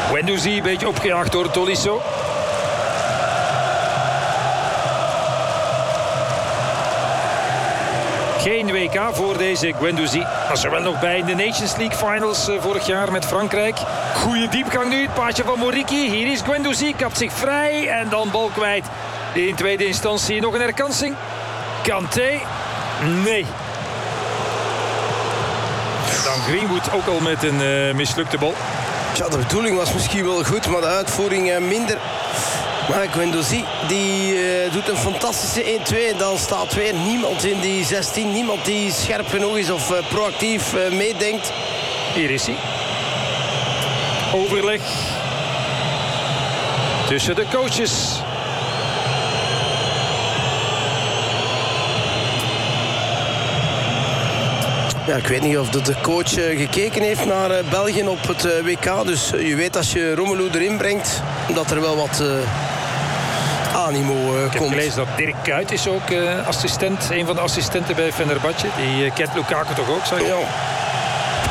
Guendouzi een beetje opgejaagd door Tolisso. Geen WK voor deze Guendouzi. Was er wel nog bij in de Nations League Finals vorig jaar met Frankrijk. Goeie diepgang nu, het paasje van Moriki. Hier is Guendouzi, kapt zich vrij en dan bal kwijt. In tweede instantie nog een herkansing. Kanté, nee. Dan Greenwood ook al met een mislukte bal. Ja, de bedoeling was misschien wel goed, maar de uitvoering minder. Maar Guendouzi die doet een fantastische 1-2. Dan staat weer niemand in die 16. Niemand die scherp genoeg is of proactief meedenkt. Hier is hij. Overleg tussen de coaches. Ja, ik weet niet of de coach gekeken heeft naar België op het WK. Dus je weet als je Romelu erin brengt, dat er wel wat animo komt. Ik heb gelezen dat Dirk Kuyt is ook assistent. Een van de assistenten bij Fenerbahce. Die kent Lukaku toch ook, zeg je? Ja.